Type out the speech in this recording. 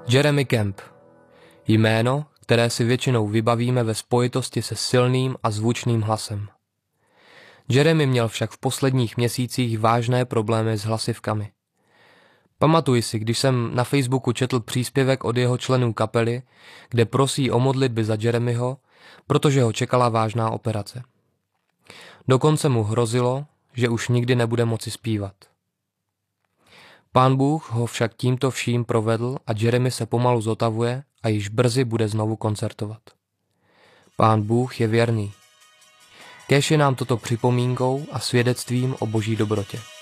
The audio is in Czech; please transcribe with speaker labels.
Speaker 1: Jeremy Camp. Jméno, které si většinou vybavíme ve spojitosti se silným a zvučným hlasem. Jeremy měl však v posledních měsících vážné problémy s hlasivkami. Pamatuji si, když jsem na Facebooku četl příspěvek od jeho členů kapely, kde prosí o modlitby za Jeremyho, protože ho čekala vážná operace. Dokonce mu hrozilo, že už nikdy nebude moci zpívat. Pán Bůh ho však tímto vším provedl a Jeremy se pomalu zotavuje a již brzy bude znovu koncertovat. Pán Bůh je věrný. Kéž je nám toto připomínkou a svědectvím o Boží dobrotě.